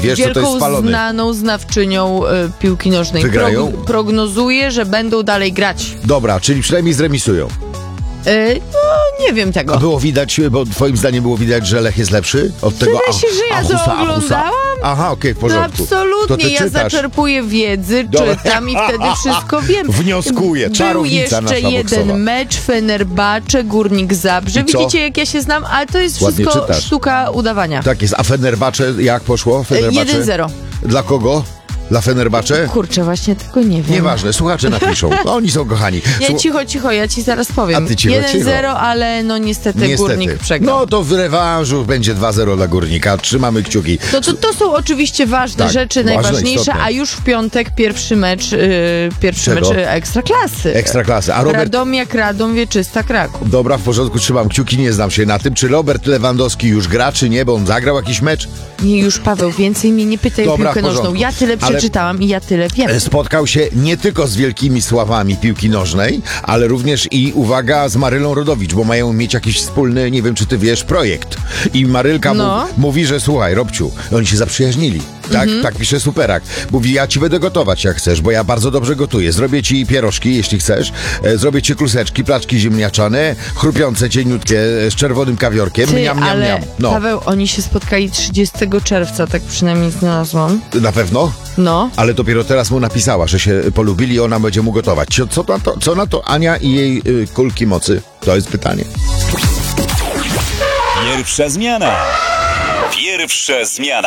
Wiesz, co to jest wielką, spalony. znaną znawczynią piłki nożnej. Wygrają? Prognozuję, że będą dalej grać. Dobra, czyli przynajmniej zremisują. No, nie wiem tego. A było widać, bo twoim zdaniem było widać, że Lech jest lepszy od tego Wydaje się, że ja to oglądałam. Aha, okej, w No porządku. To absolutnie, ty ja czytasz. zaczerpuję wiedzy, Dobra. czytam i wtedy wszystko wiem. Wnioskuję, Był czarownica jeszcze nasza jeden boksowa. mecz, Fenerbahce, Górnik Zabrze. I co? Widzicie, jak ja się znam, ale to jest Ładnie wszystko czytasz. sztuka udawania. Tak jest. A Fenerbahce jak poszło? Fenerbahce? 1-0. Dla kogo? Dla Fenerbahce? Kurczę, właśnie tego nie wiem. Nieważne, słuchacze napiszą. No, oni są kochani. Nie, cicho, ja ci zaraz powiem. A ty cicho, 1-0, ale no niestety Górnik przegrał. No to w rewanżu będzie 2-0 dla Górnika. Trzymamy kciuki. To są oczywiście ważne Tak, rzeczy, ważne, najważniejsze, istotne. a już w piątek pierwszy mecz Czego? Ekstraklasy. Ekstraklasy. A Robert... Radomiak, Radom, Wieczysta, Kraków. Dobra, w porządku, trzymam kciuki, nie znam się na tym. Czy Robert Lewandowski już gra, czy nie, bo on zagrał jakiś mecz? Nie, już Paweł, więcej mnie nie pytaj o Dobra, piłkę w porządku. nożną. Ja tyle Ale- przeczytałam i ja tyle wiem. Spotkał się nie tylko z wielkimi sławami piłki nożnej, ale również i, uwaga, z Marylą Rodowicz, bo mają mieć jakiś wspólny, nie wiem czy ty wiesz, projekt. I Marylka No. mówi, że słuchaj, Robciu, oni się zaprzyjaźnili. Tak, tak pisze Superak. Mówi, ja ci będę gotować jak chcesz, bo ja bardzo dobrze gotuję. Zrobię ci pierożki, jeśli chcesz. Zrobię ci kluseczki, placzki ziemniaczane, chrupiące, cieniutkie, z czerwonym kawiorkiem. Ty, Miam, miam, ale miam. No, Paweł, oni się spotkali 30 czerwca, tak przynajmniej znalazłam. na pewno? No. Ale dopiero teraz mu napisała, że się polubili i ona będzie mu gotować. Co na to Ania i jej kulki mocy? To jest pytanie. Pierwsza zmiana.